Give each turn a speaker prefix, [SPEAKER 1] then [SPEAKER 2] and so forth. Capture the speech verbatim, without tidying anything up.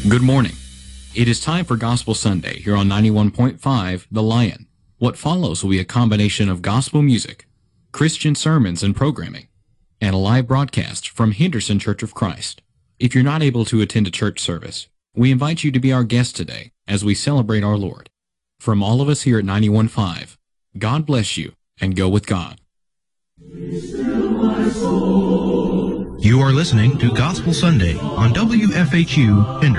[SPEAKER 1] Good morning. It is time for Gospel Sunday here on ninety-one point five The Lion. What follows will be a combination of gospel music, Christian sermons and programming, and a live broadcast from Henderson Church of Christ. If you're not able to attend a church service, we invite you to be our guest today as we celebrate our Lord. From all of us here at ninety-one point five, God bless you and go with God.
[SPEAKER 2] You are listening to Gospel Sunday on W F H U Henderson.